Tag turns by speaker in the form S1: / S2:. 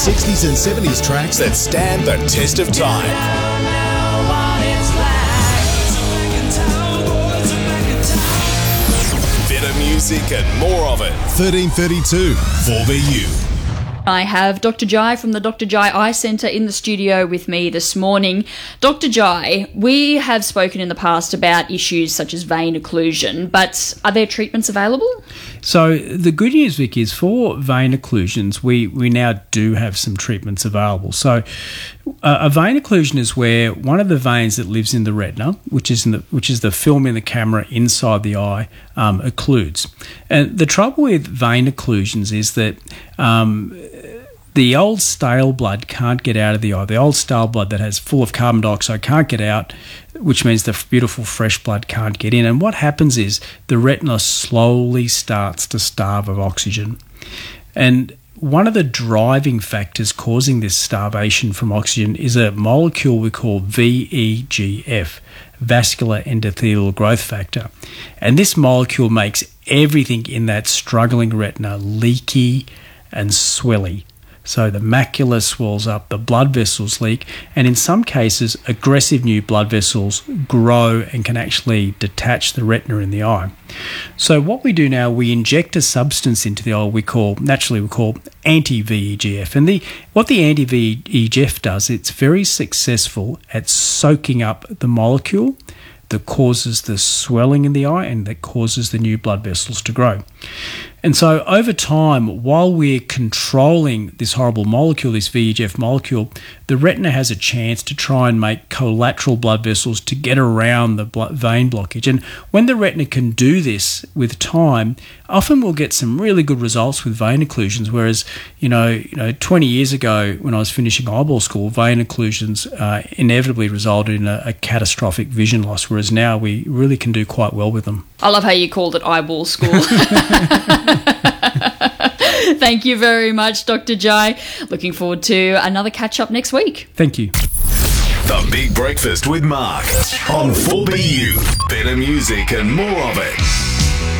S1: 60s and 70s tracks that stand the test of time. Better music and more of it. 1332 4BU.
S2: I have Dr. Jai from the Dr. Jai Eye Centre in the studio with me this morning. Dr. Jai, we have spoken in the past about issues such as vein occlusion, but are there treatments available?
S3: So the good news, Vic, is for vein occlusions, we now do have some treatments available. So a vein occlusion is where one of the veins that lives in the retina, which is the film in the camera inside the eye, occludes. And the trouble with vein occlusions is that the old stale blood can't get out of the eye. The old stale blood that has full of carbon dioxide can't get out, which means the beautiful fresh blood can't get in. And what happens is the retina slowly starts to starve of oxygen. And one of the driving factors causing this starvation from oxygen is a molecule we call VEGF, vascular endothelial growth factor. And this molecule makes everything in that struggling retina leaky and swelly. So the macula swells up, the blood vessels leak, and in some cases, aggressive new blood vessels grow and can actually detach the retina in the eye. So what we do now, we inject a substance into the eye we call anti-VEGF. And what the anti-VEGF does, it's very successful at soaking up the molecule that causes the swelling in the eye and that causes the new blood vessels to grow. And so over time, while we're controlling this horrible molecule, this VEGF molecule, the retina has a chance to try and make collateral blood vessels to get around the vein blockage. And when the retina can do this with time, often we'll get some really good results with vein occlusions, whereas, 20 years ago when I was finishing eyeball school, vein occlusions inevitably resulted in a catastrophic vision loss, whereas now we really can do quite well with them.
S2: I love how you called it eyeball school. Thank you very much, Dr. Jai. Looking forward to another catch-up next week.
S3: Thank you.
S1: The Big Breakfast with Mark on 4BU. Better music and more of it.